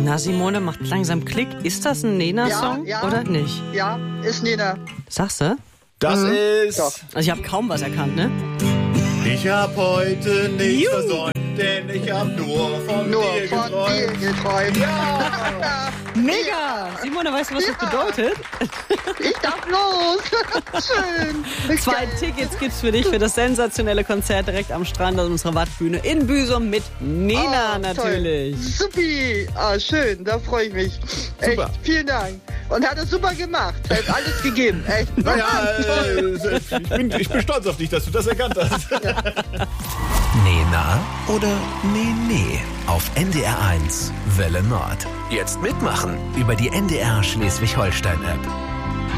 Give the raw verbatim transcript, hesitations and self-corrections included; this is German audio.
Na, Simone macht langsam Klick. Ist das ein Nena-Song Ja, ja. oder nicht? Ja, ist Nena. Sagst du? Das Mhm. ist... Doch. Also ich habe kaum was erkannt, ne? Ich hab heute nichts Juhu. versäumt, denn ich hab nur von Nur dir von geträumt. dir geträumt. Ja. Mega! Simone, weißt du, was das Ja. bedeutet? Ich darf los. Schön. Zwei Tickets gibt's für dich für das sensationelle Konzert direkt am Strand an unserer Wattbühne in Büsum mit Nena Oh, natürlich. Toll. Supi. Ah, schön, da freue ich mich. Super. Echt, vielen Dank. Und hat es super gemacht. Hat alles gegeben. Echt. Naja, Toll. äh, ich, bin, ich bin stolz auf dich, dass du das erkannt hast. Nena oder Nee, nee. Auf N D R eins Welle Nord. Jetzt mitmachen über die N D R Schleswig-Holstein-App.